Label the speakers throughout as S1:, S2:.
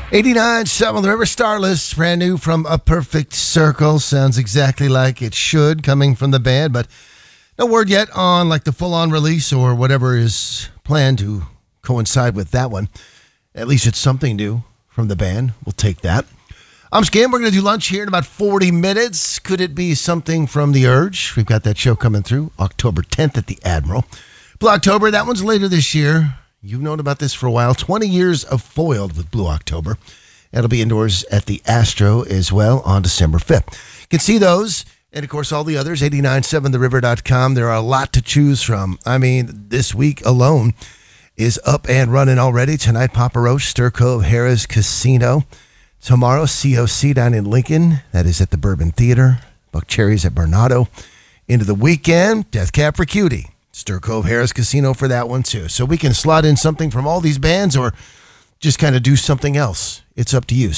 S1: 89.7 The River, Starless, brand new from A Perfect Circle. Sounds exactly like it should, coming from the band, but no word yet on like the full-on release or whatever is planned to coincide with that one. At least it's something new from the band. We'll take that. I'm Scam. We're going to do lunch here in about 40 minutes. Could it be something from The Urge? We've got that show coming through October 10th at the Admiral. Blue October, that one's later this year. You've known about this for a while. 20 years of Foiled with Blue October. It'll be indoors at the Astro as well on December 5th. You can see those and, of course, all the others, 897theriver.com. There are a lot to choose from. I mean, this week alone is up and running already. Tonight, Papa Roach, Stir Cove, Harrah's Casino. Tomorrow, COC down in Lincoln. That is at the Bourbon Theater. Buck Cherries at Bernardo. Into the weekend, Death Cab for Cutie. Stir Cove, Harrah's Casino for that one, too. So we can slot in something from all these bands or just kind of do something else. It's up to you.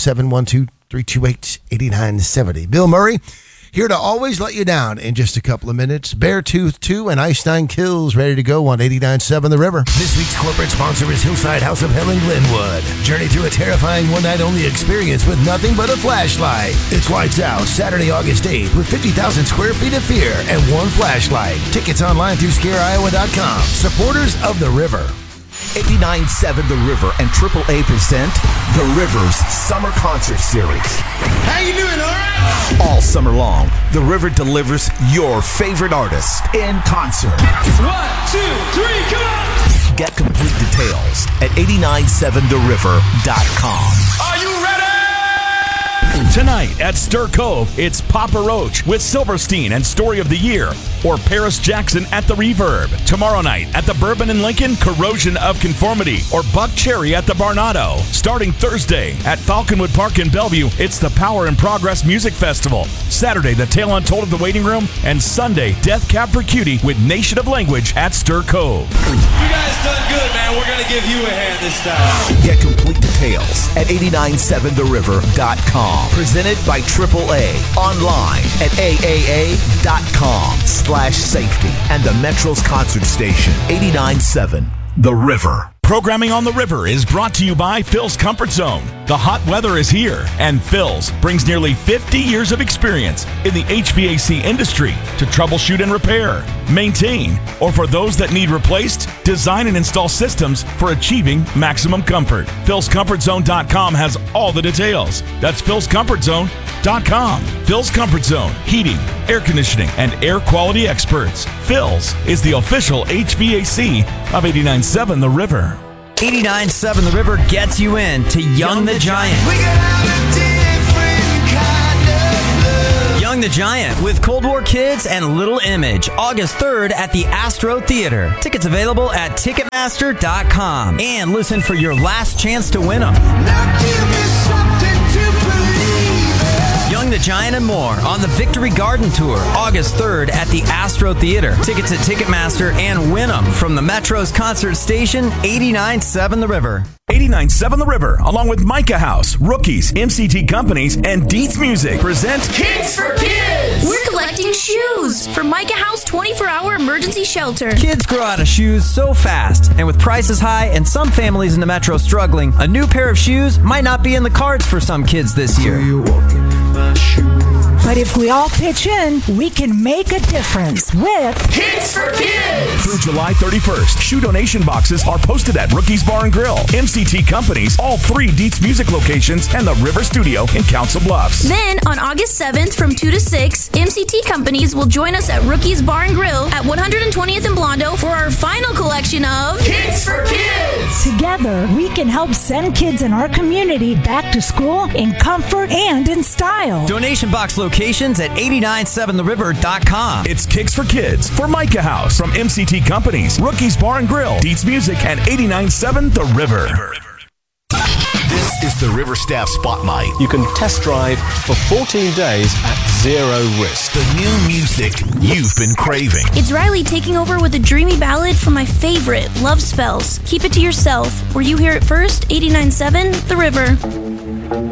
S1: 712-328-8970. Bill Murray, here to always let you down in just a couple of minutes. Beartooth 2 and Einstein Kills ready to go on 89.7 The River. This week's corporate sponsor is Hillside House of Hell in Glenwood. Journey through a terrifying one-night-only experience with nothing but a flashlight. It's lights out Saturday, August 8th with 50,000 square feet of fear and one flashlight. Tickets online through scareiowa.com. Supporters of The River.
S2: 89.7 The River and AAA present The River's Summer Concert Series.
S3: How you doing, all right?
S2: All summer long, The River delivers your favorite artist in concert.
S3: 1, 2, 3, come on!
S2: Get complete details at 897theriver.com.
S3: Are you ready?
S4: Tonight at Stir Cove, it's Papa Roach with Silverstein and Story of the Year, or Paris Jackson at the Reverb. Tomorrow night at the Bourbon in Lincoln, Corrosion of Conformity, or Buck Cherry at the Barnado. Starting Thursday at Falconwood Park in Bellevue, it's the Power and Progress Music Festival. Saturday, The Tale Untold of the Waiting Room, and Sunday, Death Cab for Cutie with Nation of Language at Stir Cove.
S3: You guys done good, man. We're going to give you a hand this time.
S2: Get complete details at 897theriver.com. Presented by AAA. Online at aaa.com/safety. And the Metro's concert station, 89.7 The River.
S4: Programming on the River is brought to you by Phil's Comfort Zone. The hot weather is here, and Phil's brings nearly 50 years of experience in the HVAC industry to troubleshoot and repair, maintain, or for those that need replaced, design and install systems for achieving maximum comfort. Phil'sComfortZone.com has all the details. That's Phil'sComfortZone.com. Phil's Comfort Zone, heating, air conditioning, and air quality experts. Phil's is the official HVAC of 89.7 The River.
S5: 89.7 The River gets you in to Young the Giant.
S3: We can have a different kind of love.
S5: Young the Giant with Cold War Kids and Little Image, August 3rd at the Astro Theater. Tickets available at Ticketmaster.com. And listen for your last chance to win them.
S3: Now give me something to believe in.
S5: Young the Giant and more on the Victory Garden Tour, August 3rd at the Astro Theater. Tickets at Ticketmaster and win them from the Metro's concert station, 89.7 The River.
S4: 89.7 The River, along with Micah House, Rookies, MCT Companies, and Dietz Music present
S3: Kids for Kids.
S6: We're collecting shoes for Micah House 24-hour emergency shelter.
S5: Kids grow out of shoes so fast, and with prices high and some families in the Metro struggling, a new pair of shoes might not be in the cards for some kids this year.
S7: But if we all pitch in, we can make a difference with
S3: Kids for Kids.
S4: through July 31st. Shoe donation boxes are posted at Rookies Bar and Grill, MCT Companies, all 3 Dietz Music locations, and the River Studio in Council Bluffs.
S6: Then, on August 7th from 2 to 6, MCT Companies will join us at Rookies Bar and Grill at 120th and Blondo for our final collection of
S3: Kids for Kids.
S7: together, we can help send kids in our community back to school in comfort and in style.
S5: Donation box locations at 897theriver.com.
S4: It's Kicks for Kids for Micah House from MCT Companies, Rookies Bar and Grill, Dietz Music, and 89.7 The River.
S2: This is the River Staff Spotlight.
S8: You can test drive for 14 days at zero risk.
S2: The new music you've been craving.
S6: It's Riley taking over with a dreamy ballad from my favorite, Love Spells. Keep it to yourself. Where you hear it first, 89.7 The River.